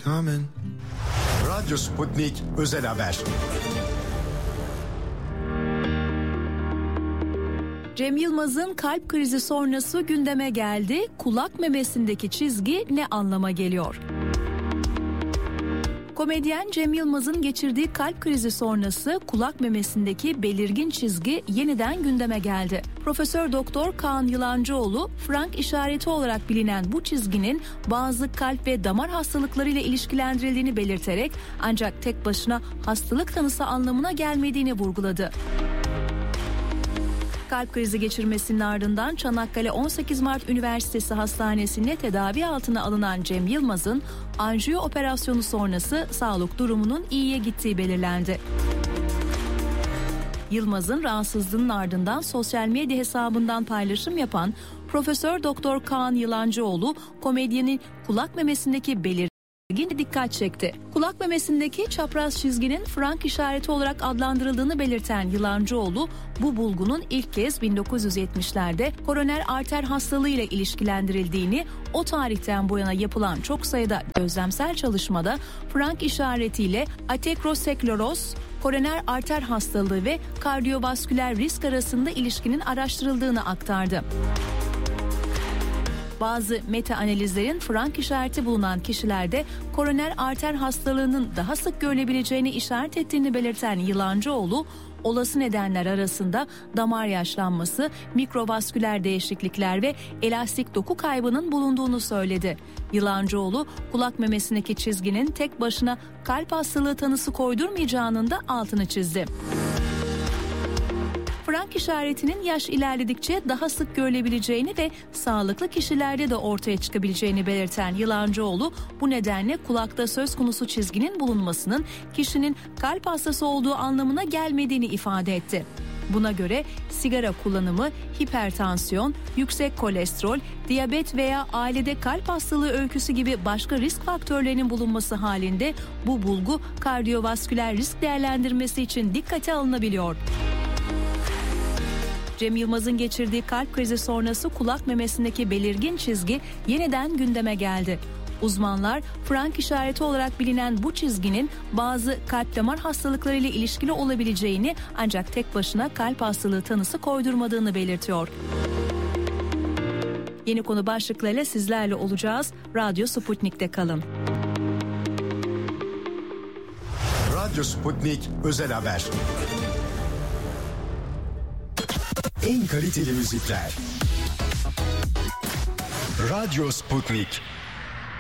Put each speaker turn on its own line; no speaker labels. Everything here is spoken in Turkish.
coming.
Radyo Sputnik Özel Haber.
Cem Yılmaz'ın kalp krizi sonrası gündeme geldi. Kulak memesindeki çizgi ne anlama geliyor? Komedyen Cem Yılmaz'ın geçirdiği kalp krizi sonrası kulak memesindeki belirgin çizgi yeniden gündeme geldi. Profesör Doktor Kaan Yılancıoğlu, Frank işareti olarak bilinen bu çizginin bazı kalp ve damar hastalıklarıyla ilişkilendirildiğini belirterek ancak tek başına hastalık tanısı anlamına gelmediğini vurguladı. Kalp krizi geçirmesinin ardından Çanakkale 18 Mart Üniversitesi Hastanesi'nde tedavi altına alınan Cem Yılmaz'ın anjiyo operasyonu sonrası sağlık durumunun iyiye gittiği belirlendi. Yılmaz'ın rahatsızlığının ardından sosyal medya hesabından paylaşım yapan Profesör Doktor Kaan Yılancıoğlu, komedyenin kulak memesindeki belirgin dikkat çekti. Kulak memesindeki çapraz çizginin Frank işareti olarak adlandırıldığını belirten Yılancıoğlu, bu bulgunun ilk kez 1970'lerde koroner arter hastalığı ile ilişkilendirildiğini, o tarihten bu yana yapılan çok sayıda gözlemsel çalışmada Frank işaretiyle ateroskleroz, koroner arter hastalığı ve kardiyovasküler risk arasında ilişkinin araştırıldığını aktardı. Bazı meta analizlerin Frank işareti bulunan kişilerde koroner arter hastalığının daha sık görülebileceğini işaret ettiğini belirten Yılancıoğlu, olası nedenler arasında damar yaşlanması, mikrovasküler değişiklikler ve elastik doku kaybının bulunduğunu söyledi. Yılancıoğlu, kulak memesindeki çizginin tek başına kalp hastalığı tanısı koydurmayacağının da altını çizdi. Frank işaretinin yaş ilerledikçe daha sık görülebileceğini ve sağlıklı kişilerde de ortaya çıkabileceğini belirten Yılancıoğlu, bu nedenle kulakta söz konusu çizginin bulunmasının kişinin kalp hastası olduğu anlamına gelmediğini ifade etti. Buna göre sigara kullanımı, hipertansiyon, yüksek kolesterol, diyabet veya ailede kalp hastalığı öyküsü gibi başka risk faktörlerinin bulunması halinde bu bulgu kardiyovasküler risk değerlendirmesi için dikkate alınabiliyor. Cem Yılmaz'ın geçirdiği kalp krizi sonrası kulak memesindeki belirgin çizgi yeniden gündeme geldi. Uzmanlar, Frank işareti olarak bilinen bu çizginin bazı kalp damar hastalıklarıyla ilişkili olabileceğini ancak tek başına kalp hastalığı tanısı koydurmadığını belirtiyor. Yeni konu başlıklarıyla sizlerle olacağız. Radyo Sputnik'te kalın.
Radyo Sputnik Özel Haber. En kaliteli müzikler. Radyo Sputnik.